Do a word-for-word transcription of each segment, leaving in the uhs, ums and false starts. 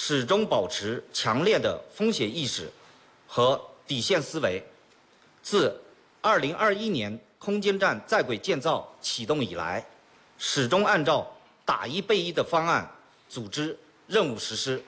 始终保持强烈的风险意识和底线思维。自二零二一年空间站在轨建造启动以来，始终按照打一备一的方案组织任务实施。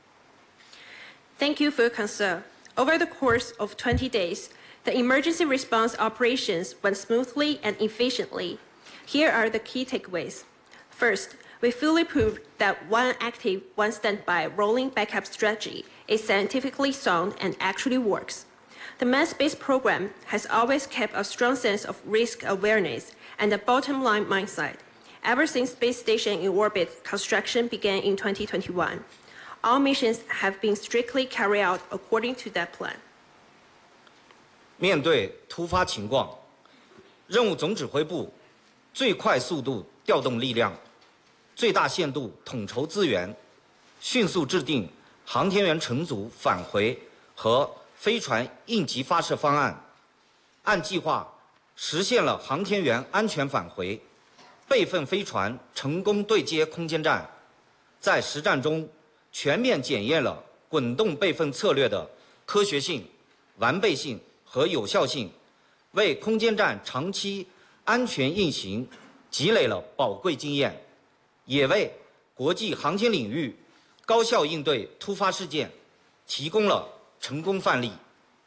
Thank you for your concern. Over the course of twenty days, the emergency response operations went smoothly and efficiently. Here are the key takeaways. First, we fully proved that one active, one standby rolling backup strategy is scientifically sound and actually works. The manned space program has always kept a strong sense of risk awareness and a bottom-line mindset ever since space station in orbit construction began in twenty twenty-one. All missions have been strictly carried out according to that plan. 面对突发情况，任务总指挥部最快速度调动力量，最大限度统筹资源，迅速制定航天员乘组返回和飞船应急发射方案，按计划实现了航天员安全返回，备份飞船成功对接空间站，在实战中全面检验了滚动备份策略的科学性、完备性和有效性，为空间站长期安全运行积累了宝贵经验，也为国际航天领域高效应对突发事件提供了成功范例。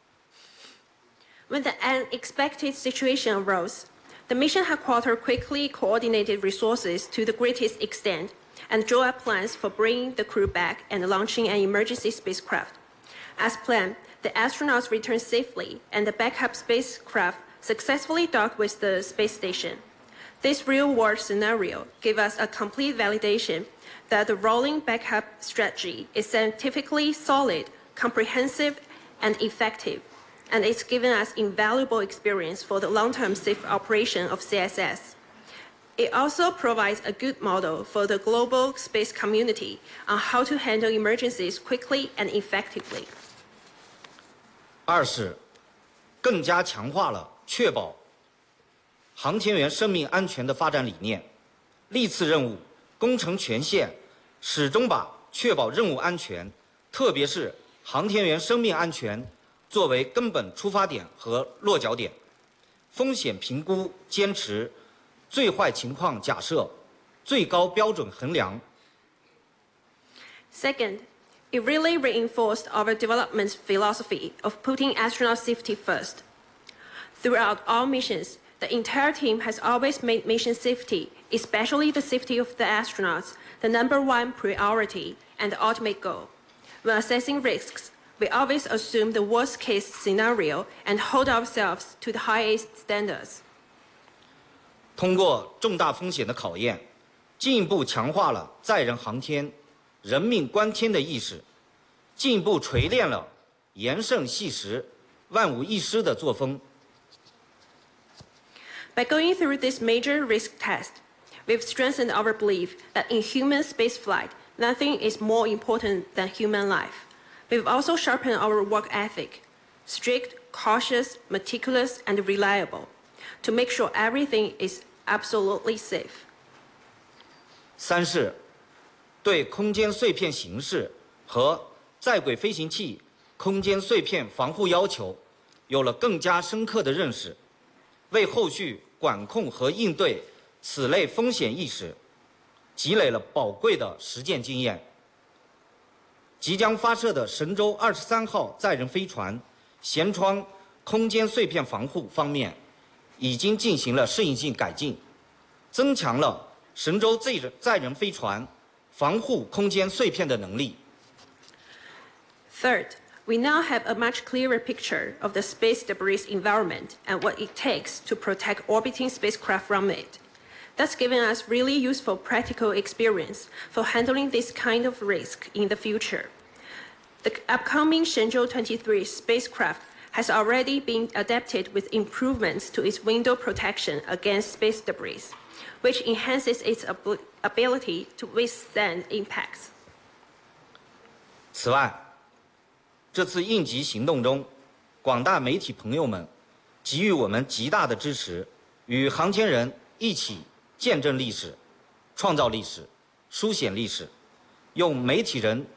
When the unexpected situation arose, the mission headquarters quickly coordinated resources to the greatest extent and drew up plans for bringing the crew back and launching an emergency spacecraft. As planned, the astronauts returned safely and the backup spacecraft successfully docked with the space station. This real-world scenario gave us a complete validation that the rolling backup strategy is scientifically solid, comprehensive, and effective, and it's given us invaluable experience for the long-term safe operation of C S S. It also provides a good model for the global space community on how to handle emergencies quickly and effectively. 二是更加强化了确保航天员生命安全的发展理念，历次任务工程全线始终把确保任务安全，特别是航天员生命安全作为根本出发点和落脚点，风险评估坚持最坏情况假设、最高标准衡量。 Second, it really reinforced our development philosophy of putting astronaut safety first. Throughout all missions, the entire team has always made mission safety, especially the safety of the astronauts, the number one priority and the ultimate goal. When assessing risks, we always assume the worst-case scenario and hold ourselves to the highest standards. 通过重大风险的考验，进一步强化了载人航天、人命关天的意识，进一步锤炼了严慎细实、万无一失的作风。 By going through this major risk test, we've strengthened our belief that in human spaceflight, nothing is more important than human life. We've also sharpened our work ethic, strict, cautious, meticulous, and reliable, to make sure everything is absolutely safe. 三是对空间碎片形式和在轨飞行器空间碎片防护要求有了更加深刻的认识，为后续管控和应对此类风险意识积累了宝贵的实践经验。即将发射的神舟二十三号载人飞船舷窗空间碎片防护方面，已经进行了适应性改进，增强了神舟载人载人飞船防护空间碎片的能力。 Third, we now have a much clearer picture of the space debris environment and what it takes to protect orbiting spacecraft from it. That's given us really useful practical experience for handling this kind of risk in the future. The upcoming Shenzhou twenty-three spacecraft has already been adapted with improvements to its window protection against space debris, which enhances its ab- ability to withstand impacts. 此外，这次应急行动中，广大媒体朋友们给予我们极大的支持，与航天人一起见证历史、创造历史、书写历史，用媒体人